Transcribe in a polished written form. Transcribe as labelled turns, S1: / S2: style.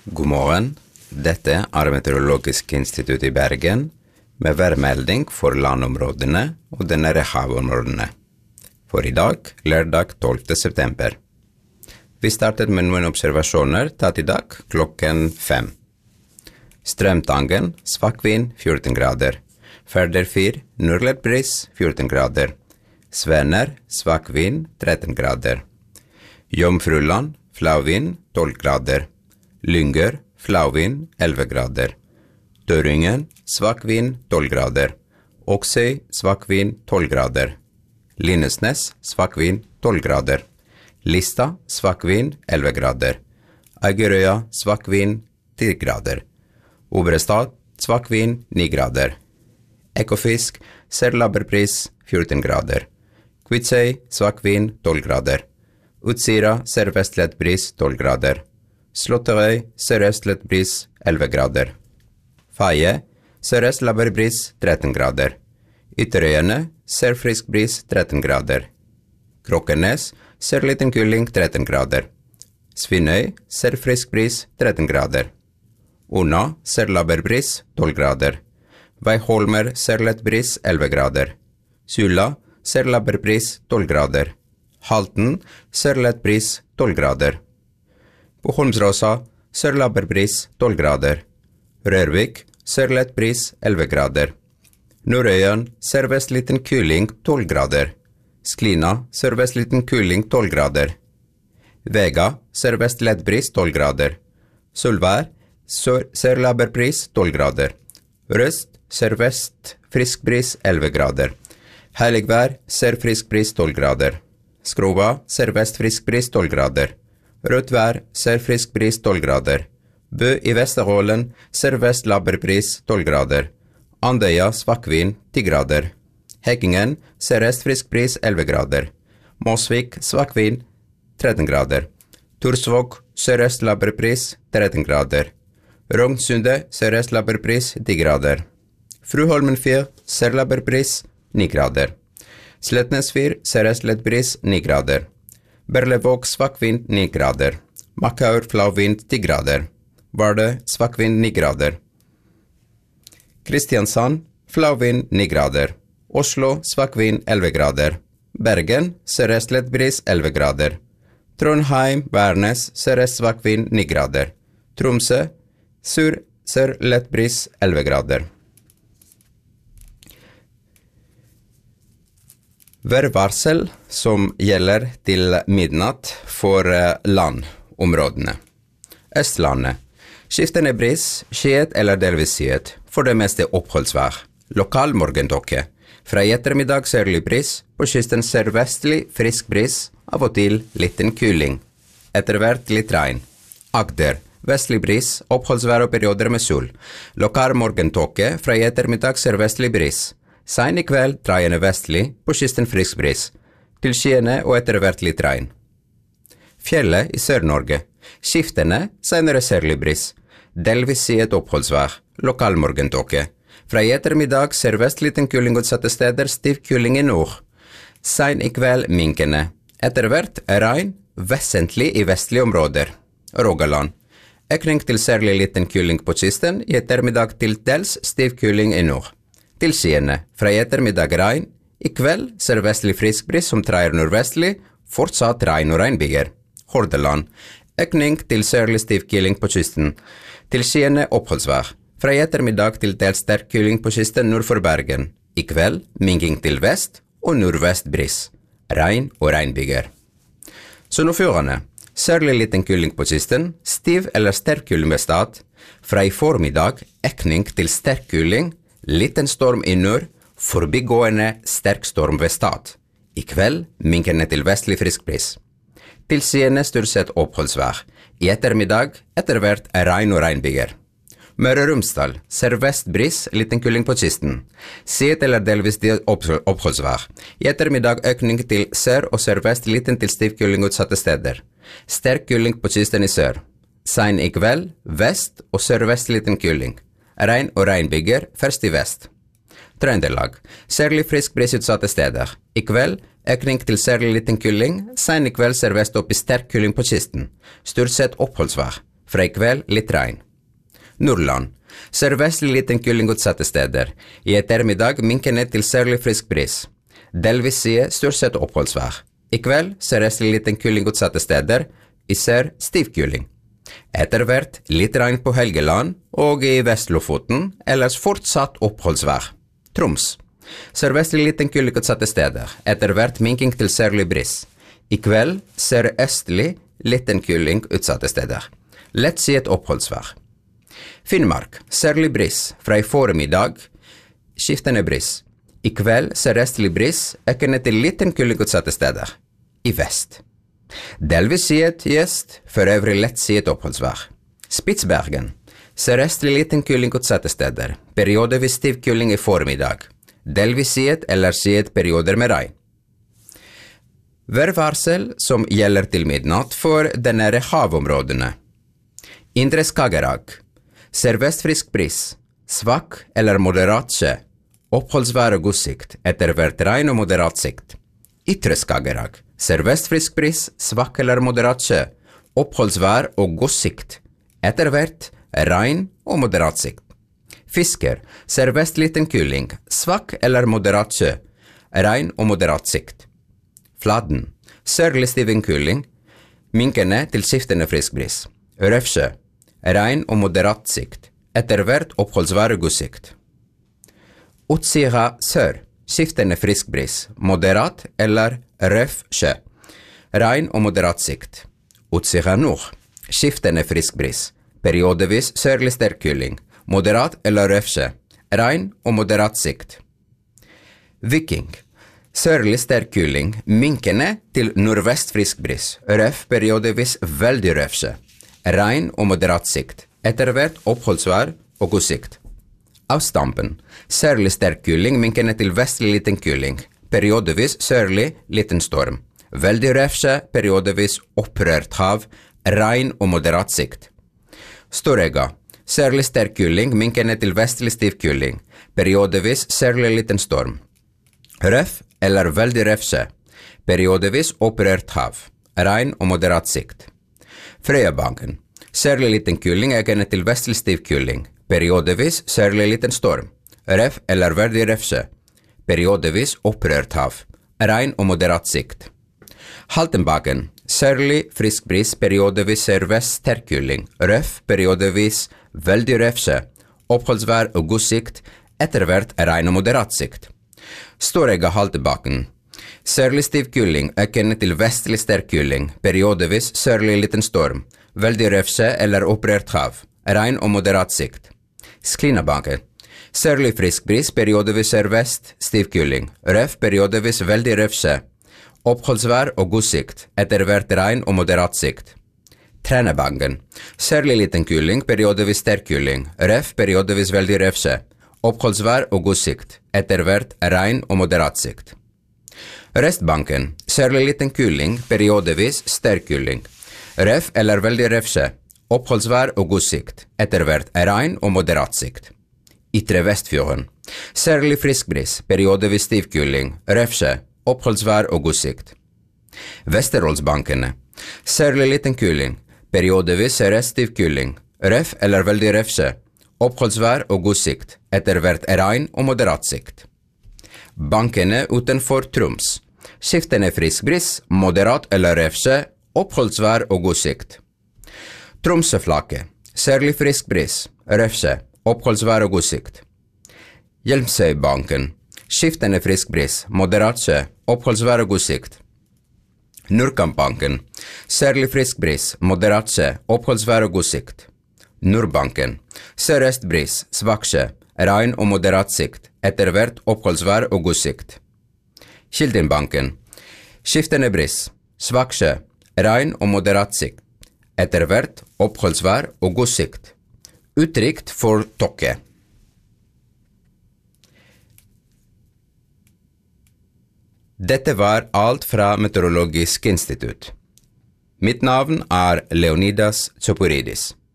S1: God morgen, dette Meteorologisk institutt I Bergen med værmelding for landområdene og de nære havområdene. For I dag, lørdag 12. september. Vi startet med noen observasjoner tatt I dag klokken 5. Strømtangen, svak vind 14 grader. Færder 4, nordlig bris 14 grader. Svener, svak vind 13 grader. Jomfruland, flau vind 12 grader. Lynger, flau vind 11 grader. Døringen, svak vind 12 grader. Oksøy, svak vind 12 grader. Lindesnes, svak vind 12 grader. Lista, svak vind 11 grader. Eigerøya, svak vind 10 grader. Obrestad, svak vind 9 grader. Ekofisk, særlabberpris 14 grader. Kvitsøy, svak vind 12 grader. Utsira, sørvestlig bris 12 grader. Slåtterøy, sørøstlig bris 11 grader. Faye, sørøst bris 13 grader. Ytterøyene, sørfrisk bris 13 grader. Krokkenes, sørliten kuling 13 grader. Svinnøy, sørfrisk bris 13 grader. Una, sørlabberbris 12 grader. Veiholmer, sørlet bris 11 grader. Sula, sørlabberbris 12 grader. Halten, sørlet bris 12 grader. På Holmsråsa, sørlabberbris 12 grader. Rørvik, sørlet bris 11 grader. Nordøyen, sørvestliten kuling 12 grader. Sklina, sørvestliten kuling 12 grader. Vega, sørvestlig bris 12 grader. Solvær, sørlabberbris 12 grader. Røst, sørvest frisk bris 11 grader. Heiligvær, sørfrisk bris 12 grader. Skrova, sørvest frisk bris 12 grader. Rødvær, sørfrisk bris 12 grader. Bø I Vesterålen, sørvest labberbris 12 grader. Andøya, svak vind 10 grader. Hekkingen, sørøst frisk bris 11 grader. Mosvik, svak vind 13 grader. Torsvåg, sørøst labberbris 13 grader. Rognsunde, sørøst labberbris 10 grader. Fruholmenfjell, sørlabberbris 9 grader. Sletnesfyr, sørøstlig bris 9 grader. Berlevåg, svak vind 9 grader. Makkaur, flau vind 10 grader. Vardø, svak vind 9 grader. Kristiansand, flau vind 9 grader. Oslo, svak vind 11 grader. Bergen, sørøstlig bris 11 grader. Trondheim, Værnes, sørøst svak vind 9 grader. Tromsø, sørlett bris 11 grader. Værvarsel som gjelder til midnatt for landområdene. Østlandet. Skiftende bris, skyet eller delvis skyet, for det meste oppholdsvær. Lokal morgentåke. Fra I ettermiddag sørlig bris, på kysten sørvestlig frisk bris, av og til liten kuling. Etter hvert litt regn. Agder. Vestlig bris, oppholdsvær og perioder med sol. Lokal morgentåke, fra I ettermiddag sørvestlig bris. Sein I kveld dreiende vestlig, på kysten frisk bris. Til skyene og etter hvert litt regn. Fjellet I Sør-Norge. Skiftende, senere sørlig bris. Delvis skyet oppholdsvær. Lokal morgentåke. Fra I ettermiddag sørvest liten kuling utsatte steder, stiv kuling I nord. Sein I kveld minkende. Etter hvert regn, vesentlig I vestlige områder. Rogaland. Økning til særlig liten kuling på kysten, I ettermiddag til dels stiv kuling I nord. Til skyene, fra I ettermiddag regn, I kveld sørvestlig frisk bris som dreier nordvestlig, fortsatt regn og regnbyger. Hordaland, økning til sørlig stiv kuling på kysten. Til skyene oppholdsvær. Fra I ettermiddag til dels sterk kuling på kysten nord for Bergen. I kveld minking til vest og nordvest bris. Regn og regnbyger. Sunnfjordene, sørlig liten kuling på kysten, stiv eller sterk kuling ved stad. Fra I formiddag økning til sterk kuling, liten storm I nord, forbigående sterk storm ved stad. I kveld minkende til vestlig frisk bris. Til skyene stort sett oppholdsvær. I ettermiddag etter hvert regn og regnbyger. Møre og Romsdal, sørvest bris, liten kuling på kysten. Skyet eller delvis oppholdsvær. I ettermiddag økning til sør og sørvest, liten til stiv kuling utsatte steder. Sterk kuling på kysten I sør. Sein I kveld, vest og sørvest liten kuling. Regn og regnbyger, først I vest. Trøndelag, særlig frisk bris utsatte steder. I kveld, økning til særlig liten kuling, sen I kveld servest opp I sterk kuling på kysten. Stort sett oppholdsvær. Fra I kveld litt regn. Nordland. Sørvestlig liten kuling utsatte steder. I ettermiddag minkende til sørlig frisk bris. Delvis side stort sett oppholdsvær. I kveld sørøstlig liten kuling utsatte steder. I sør stiv kuling. Etter hvert litt regn på Helgeland og I Vest-Lofoten, ellers fortsatt oppholdsvær. Troms. Sørvestlig liten kuling utsatte steder. Etter hvert minking til sørlig bris. I kveld sørøstlig liten kuling utsatte steder. Lett siet oppholdsvær. Finnmark, sørlig bris, fra I formiddag, skiftende bris. I kveld sørøstlig bris, økende til liten kuling utsatte steder. I vest. Delvis siet gjest, for øvrig lett siet oppholdsvær. Spitsbergen, sørøstlig liten kuling utsatte steder, periodevis stiv kuling I formiddag. Delvis siet eller siet perioder med regn. Værvarsel som gjelder til midnatt for de nære havområdene. Indre Skagerrak. Sørvest frisk bris, svak eller moderat skje, oppholdsvær og god sikt, etter hvert regn og moderat sikt. Ytre Skagerrak, sørvest frisk bris, svak eller moderat skje, oppholdsvær og god sikt, etter hvert regn og moderat sikt. Fisker, sørvest liten kuling, svak eller moderat skje, regn og moderat sikt. Fladen, sørlig stiven kuling, minkende til skiftende frisk bris. Røfsjø, regn og moderat sikt, etter hvert oppholdsvær og god sikt. Utsira sør, skiftende frisk bris, moderat eller røff sjø, regn og moderat sikt. Utsira nord, skiftende frisk bris, periodevis sørlig sterk kuling, moderat eller røff sjø, regn og moderat sikt. Viking, sørlig sterk kuling, minkende til nordvest frisk bris, røff periodevis veldig røff sjø. Regn og moderat sikt, etter hvert oppholdsvær og god sikt. Avstampen, sørlig sterk kuling, minkende til vestlig liten kuling, periodevis sørlig liten storm. Veldig røfse, periodevis opprørt hav, regn og moderat sikt. Storega, sørlig sterk kuling, minkende til vestlig stiv kuling, periodevis sørlig liten storm. Røff eller veldig røfse, periodevis opprørt hav, regn og moderat sikt. Frøyabanken, sørlig liten kuling økende til vestlig stiv kuling, periodevis sørlig liten storm, røff eller veldig røfse, periodevis opprørt hav, regn og moderat sikt. Haltenbakken, sørlig frisk bris, periodevis sørvest sterk kuling, røff, periodevis veldig røfse, oppholdsvær og god sikt, etter hvert regn og moderat sikt. Storega Haltenbakken, sørlig stiv kuling, økende til vestlig sterk kuling, periodevis sørlig liten storm, veldig røfse eller opprørt hav, regn og moderat sikt. Sklinabanken, sørlig frisk bris, periodevis sørvest, stiv kuling, røff, periodevis veldig røfse, oppholdsvær og god sikt, etter hvert regn og moderat sikt. Trænabanken, sørlig liten kuling, periodevis sterk kuling, røff, periodevis veldig røfse, oppholdsvær og god sikt, etter hvert regn og moderat sikt. Restbanken, sørlig liten kuling, periodevis sterk kuling, røff eller veldig røfse, oppholdsvær og god sikt, etter hvert regn og moderat sikt. Ytre Vestfjorden, sørlig frisk bris, periodevis stiv kuling, røfse, oppholdsvær og god sikt. Vesterålsbankene, sørlig liten kuling, periodevis sørøst stiv kuling, røff eller veldig røfse, oppholdsvær og god sikt, etter hvert regn og moderat sikt. Bankene utenfor Troms, skiftende frisk bris, moderat eller røfse, oppholdsvær og god sikt. Tromsøflaket, sørlig frisk bris, røfse, oppholdsvær og god sikt. Hjelmsøybanken, skiftende frisk bris, moderat sjø, oppholdsvær og god sikt. Nordkampbanken, sørlig frisk bris, moderat sjø, oppholdsvær og god sikt. Nordbanken, sørøst bris, svak sjø, regn og moderat sikt, etter hvert oppholdsvær og god sikt. Kildenbanken, skiftende bris, svak sjø, regn og moderat sikt, etter hvert oppholdsvær og god sikt. Utrygt for tåke. Dette var alt fra Meteorologisk institutt. Mitt navn er Leonidas Tsoporidis.